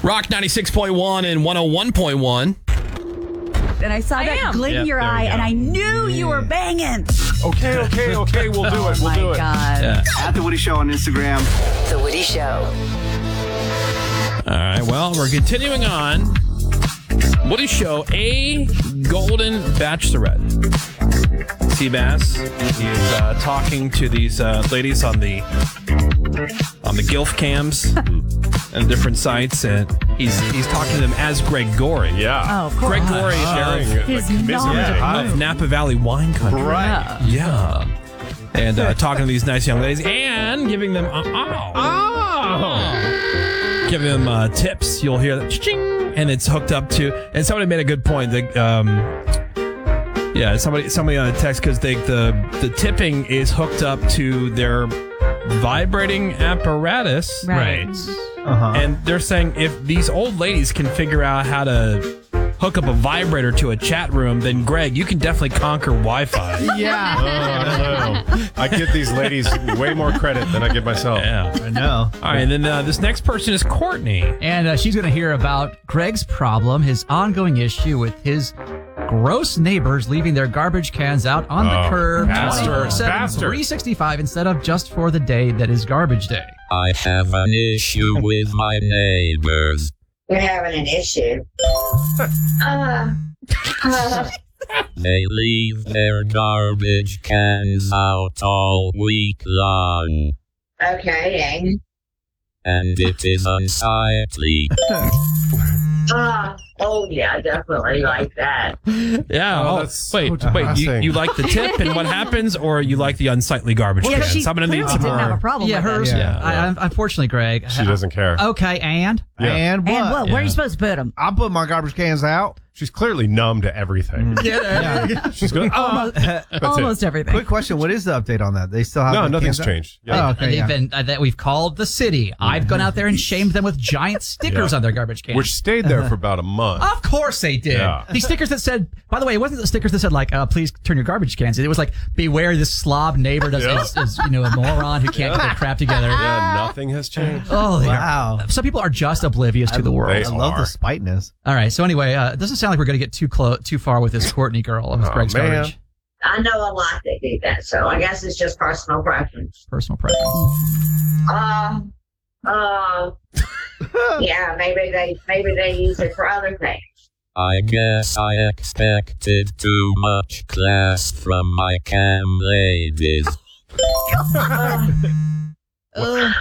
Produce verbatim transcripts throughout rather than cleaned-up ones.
Rock ninety-six point one and one oh one point one. And I saw I that am. glint in Yep, your there we eye, go. and I knew you were banging. Okay, okay, okay. We'll do Oh, it. We'll my do it. God. Yeah. At The Woody Show on Instagram. The Woody Show. All right, well, we're continuing on. Woody Show, a golden bachelorette. Seabass, he is uh, talking to these uh, ladies on the on the GILF cams and different sites, and he's he's talking to them as Greg Gorey. Yeah. Oh, of course. Greg Gorey Sharing of, it, His like, commiserating. of Napa Valley wine country. Right. Yeah. And uh, talking to these nice young ladies and giving them uh, oh, Oh. giving them uh, tips. You'll hear that, ching, and it's hooked up to. And somebody made a good point. That, um, yeah, somebody somebody on a text because they the the tipping is hooked up to their vibrating apparatus, Right. Uh-huh. and they're saying if these old ladies can figure out how to hook up a vibrator to a chat room, then Greg, you can definitely conquer Wi-Fi. Yeah. Oh, I don't know. I give these ladies way more credit than I give myself. Yeah. I know. All right, and then uh, this next person is Courtney. And uh, she's going to hear about Greg's problem, his ongoing issue with his gross neighbors leaving their garbage cans out on the Oh, curb bastard, twenty-four seven, bastard. three sixty-five instead of just for the day that is garbage day. I have an issue with my neighbors. We're having an issue. uh, uh, They leave their garbage cans out all week long, okay, and it is unsightly. uh, oh yeah, definitely like that. Yeah. Oh, Oh, that's so wait, wait. You, depressing. you like the tip and what happens, or you like the unsightly garbage Well, can? she I'm gonna need clearly some didn't have a more. problem Yeah, with hers. it. Yeah. I, I, unfortunately, Greg. She doesn't care. Okay, and Yeah. And what? And what? Where are Yeah. you supposed to put them? I'll put my garbage cans out. She's clearly numb to everything. Yeah. She's going, oh. Almost, That's almost everything. Quick question: what is the update on that? They still have No, the nothing's cans out? changed. Oh, Yeah. okay. they've Yeah. been uh, that we've called the city. I've gone out there and shamed them with giant stickers Yeah. on their garbage cans. Which stayed there for about a month. Of course they did. Yeah. These stickers that said, by the way, it wasn't the stickers that said like, uh, please turn your garbage cans in. It was like, beware this slob neighbor does, Yeah. is, is, you know, a moron who can't get their crap together. Yeah, nothing has changed. Oh, they are- Wow. some people are just oblivious to the world. They I love are. the spiteness. All right. So anyway, uh, it doesn't sound like we're going to get too close, too far with this Courtney girl with Oh, Greg's man. garbage. I know a lot that do that, so I guess it's just personal preference. Personal preference. Uh, uh, yeah, maybe they maybe they use it for other things. I guess I expected too much class from my cam ladies. Uh,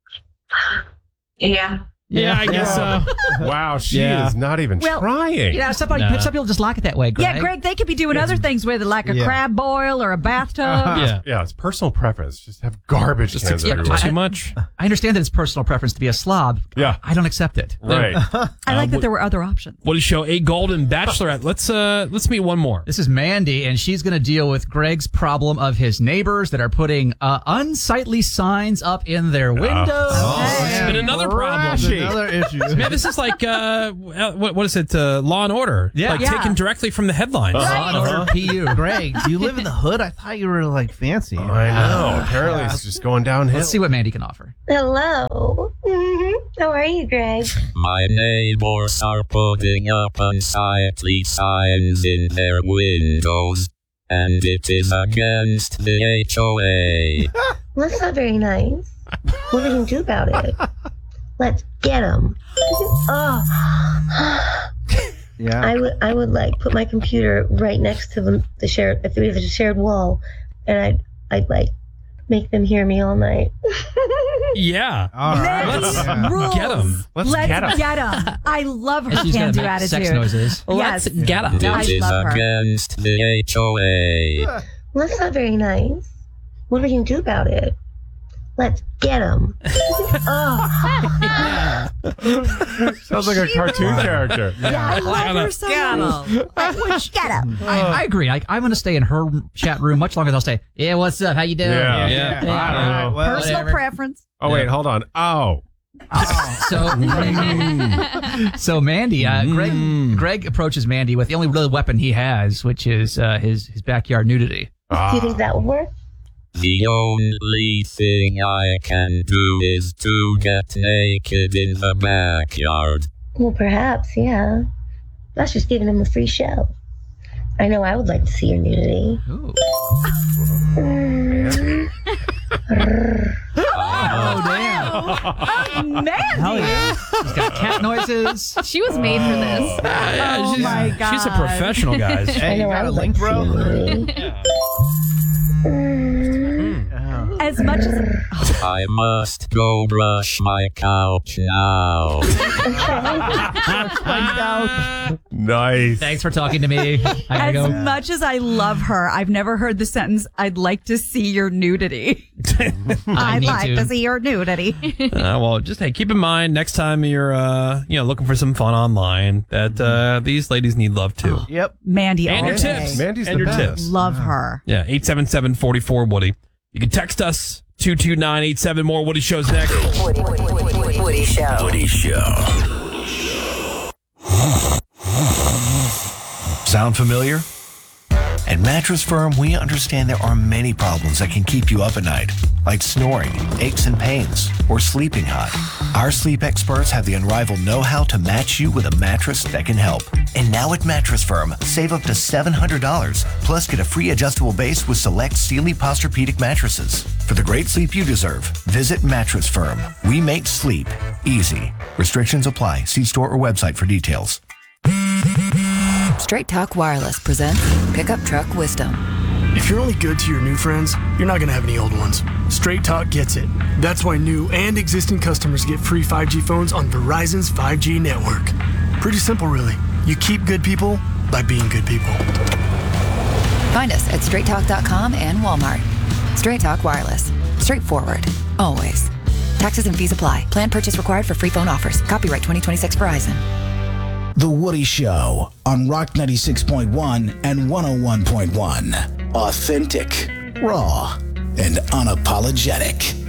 yeah. Yeah, I guess so. Wow, she Yeah. is not even Well, trying. You know, somebody, Nah. some people just like it that way, Greg. Yeah, Greg, they could be doing other things with it, like a Yeah. crab boil or a bathtub. Yeah. Yeah, it's personal preference. Just have garbage Just cans expect everywhere. too much. I understand that it's personal preference to be a slob. Yeah. I don't accept it. Right. I like Uh, that there were other options. Woody Show, a golden bachelorette. Let's uh, let's meet one more. This is Mandy, and she's going to deal with Greg's problem of his neighbors that are putting uh, unsightly signs up in their windows. Oh, it's been another problem. Trashy. Another issue. Man, this is like uh, what what is it? Uh, Law and Order. Yeah. like Yeah. taken directly from the headlines. Law and Order P U. Greg, do you live in the hood? I thought you were like fancy. I know. Apparently, it's just going downhill. Let's see what Mandy can offer. Hello. Mm-hmm. How are you, Greg? My neighbors are putting up unsightly signs in their windows, and it is against the H O A. That's not very nice. What are we gonna do about it? Let's get them. Oh, Yeah. I would I would like put my computer right next to the the shared if we have a shared wall, and I'd I'd like make them hear me all night. Yeah. All right. Let's Yeah. rules. Get 'em. Let's Let's get 'em. get 'em. I love her And she's going can-do to make attitude. sex noises. Yes. Let's get 'em. I It is love her. against the H O A. Well, that's not very nice. What are we gonna do about it? Let's get them. Oh, Sounds like a cartoon character. Yeah, I love her so much. Get 'em. I, I agree. I, I'm going to stay in her chat room much longer than I'll stay, yeah, what's up? How you doing? Yeah. Yeah. I don't know. Well, Personal whatever. preference. Oh, wait, hold on. Oh. So, so Mandy, uh, Greg, Greg approaches Mandy with the only real weapon he has, which is uh, his his backyard nudity. do you think that would work? The only thing I can do is to get naked in the backyard. Well, perhaps, yeah. That's just giving him a free show. I know I would like to see your nudity. Ooh. Mm. Oh, damn. Oh, Mandy. Hell yeah. He's got cat noises. She was made for this. Yeah, Oh she's, my God. she's a professional, guys. Hey, I you know got I a would like link, to see bro? your nudity. Mm. Yeah. As much as I must go brush my couch now. Nice. Thanks for talking to me. I as gotta go. much as I love her, I've never heard the sentence, I'd like to see your nudity. I I'd need like to. to. see your nudity. Uh, well, just hey, keep in mind next time you're uh, you know looking for some fun online that uh, these ladies need love too. Yep. Mandy And all your day. tips. Mandy's and the your best. tips. Love her. Yeah, eight seven seven, four four, Woody. You can text us two two nine eight seven more. Woody Show's next. Woody, Woody, Woody, Woody, Woody Show. Woody Show. Sound familiar? At Mattress Firm, we understand there are many problems that can keep you up at night, like snoring, aches and pains, or sleeping hot. Our sleep experts have the unrivaled know-how to match you with a mattress that can help. And now at Mattress Firm, save up to seven hundred dollars, plus get a free adjustable base with select Sealy Posturepedic mattresses. For the great sleep you deserve, visit Mattress Firm. We make sleep easy. Restrictions apply. See store or website for details. Straight Talk Wireless presents Pickup Truck Wisdom. If you're only good to your new friends, you're not going to have any old ones. Straight Talk gets it. That's why new and existing customers get free five G phones on Verizon's five G network. Pretty simple, really. You keep good people by being good people. Find us at straight talk dot com and Walmart. Straight Talk Wireless. Straightforward. Always. Taxes and fees apply. Plan purchase required for free phone offers. Copyright twenty twenty-six Verizon. The Woody Show on Rock ninety-six point one and one oh one point one. Authentic, raw, and unapologetic.